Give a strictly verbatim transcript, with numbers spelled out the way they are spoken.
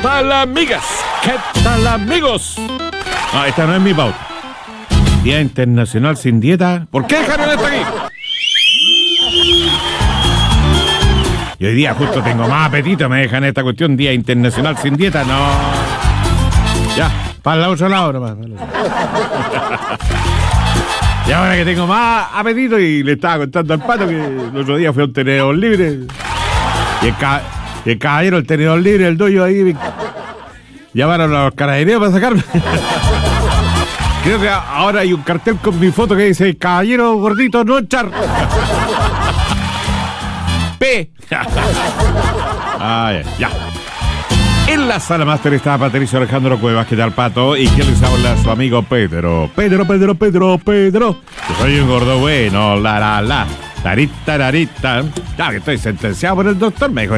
tal, amigas? ¿Qué tal, amigos? No, esta no es mi pauta. Día Internacional sin Dieta. ¿Por qué dejaron esto aquí? Y hoy día justo tengo más apetito. Me dejan esta cuestión. Día Internacional sin Dieta. No. Ya, para la otra lado nomás. Y ahora que tengo más apetito, y le estaba contando al Pato que el otro día fui a un tenedor libre. Y el, ca y el caballero, el tenedor libre, el doyo ahí, llamaron a los carabineros para sacarme. Creo que ahora hay un cartel con mi foto que dice: caballero gordito, no echar. P. Ah, ya, ya. En la sala máster estaba Patricio Alejandro Cuevas, ¿qué tal, Pato? Y que les habla su amigo Pedro. Pedro, Pedro, Pedro, Pedro. Yo soy un gordo bueno, la, la, la. Tarita, tarita. Ya que estoy sentenciado por el doctor, me dijo.